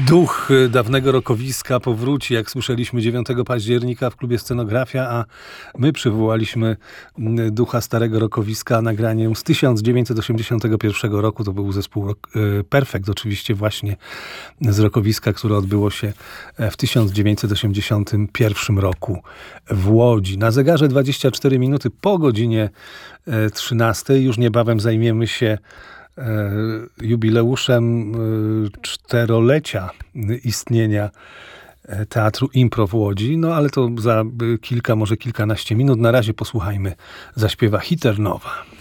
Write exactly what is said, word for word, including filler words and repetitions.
Duch dawnego rokowiska powróci, jak słyszeliśmy dziewiątego października w klubie Scenografia, a my przywołaliśmy ducha starego rokowiska nagraniem z tysiąc dziewięćset osiemdziesiątego pierwszego roku. To był zespół Perfekt, oczywiście właśnie z rokowiska, które odbyło się w tysiąc dziewięćset osiemdziesiątym pierwszym roku w Łodzi. Na zegarze dwadzieścia cztery minuty po godzinie trzynastej. Już niebawem zajmiemy się jubileuszem czterolecia istnienia Teatru Impro w Łodzi. No ale to za kilka, może kilkanaście minut. Na razie posłuchajmy zaśpiewa Hiternowa.